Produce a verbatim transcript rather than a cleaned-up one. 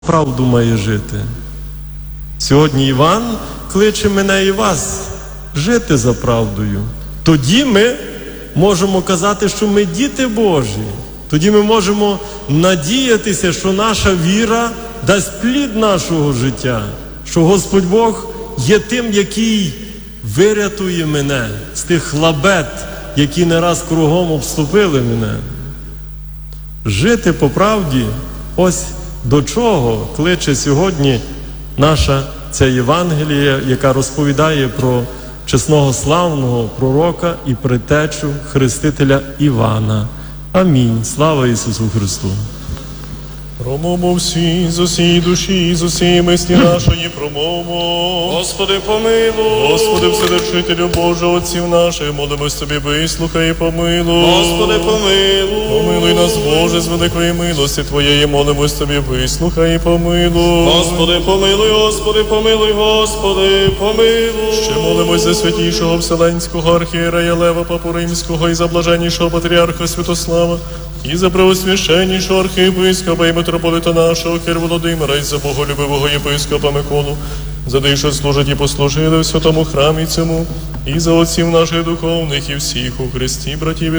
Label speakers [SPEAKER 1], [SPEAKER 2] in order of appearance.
[SPEAKER 1] правду має жити. Сьогодні Іван кличе мене і вас жити за правдою. Тоді ми можемо казати, що ми діти Божі. Тоді ми можемо надіятися, що наша віра дасть плід нашого життя, що Господь Бог є тим, який вирятує мене з тих лабет, які не раз кругом обступили мене. Жити по правді, ось до чого кличе сьогодні наша ця Євангелія, яка розповідає про чесного славного пророка і предтечу хрестителя Івана. Амінь. Слава Ісусу Христу!
[SPEAKER 2] Промовмо всі, з усієї душі, з усієї мислі нашої промовмо.
[SPEAKER 1] Господи, помилуй!
[SPEAKER 2] Господи, Вседержителю Боже, отців наших, молимось Тобі, вислухай і помилуй.
[SPEAKER 1] Господи, помилуй!
[SPEAKER 2] Помилуй нас, Боже, з великої милості Твоєї, молимось Тобі, вислухай і помилуй.
[SPEAKER 1] Господи, помилуй, Господи, помилуй, Господи, помилуй!
[SPEAKER 2] Ще молимось за святішого Вселенського архієрея Лева Папу Римського і за блаженнішого патріарха Святослава, і за преосвященнішого архієпископа і митрополита нашого Кир Володимира, і за боголюбивого єпископа Миколу, за тих, що служать і послужили в святому храмі цьому, і за отців наших духовних і всіх у Христі, братів і